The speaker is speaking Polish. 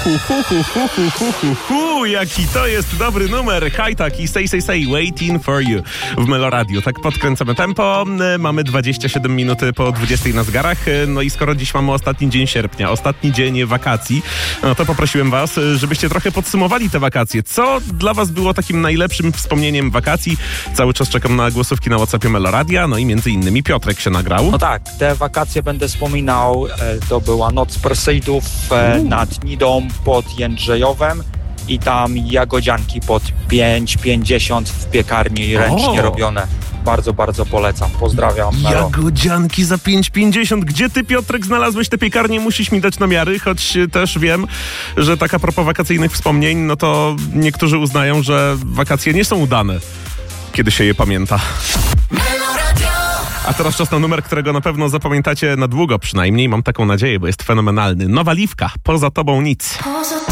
Jaki to jest dobry numer. Hajtak i Say, waiting for you w Meloradio. Tak podkręcamy tempo. Mamy 27 minut po 20 na zegarach. No i skoro dziś mamy ostatni dzień sierpnia, ostatni dzień wakacji, no to poprosiłem was, żebyście trochę podsumowali te wakacje. Co dla was było takim najlepszym wspomnieniem wakacji? Cały czas czekam na głosówki na WhatsAppie Meloradia, no i między innymi Piotrek się nagrał. No tak, te wakacje będę wspominał. To była noc Perseidów nad Nidą pod Jędrzejowem i tam jagodzianki pod 5,50 w piekarni ręcznie robione. Bardzo, bardzo polecam. Pozdrawiam. Jagodzianki za 5,50. Gdzie ty, Piotrek, znalazłeś te piekarnie? Musisz mi dać namiary, choć też wiem, że tak a propos wakacyjnych wspomnień, no to niektórzy uznają, że wakacje nie są udane, kiedy się je pamięta. A teraz czas na numer, którego na pewno zapamiętacie na długo przynajmniej. Mam taką nadzieję, bo jest fenomenalny. Nowa Liwka, Poza tobą nic.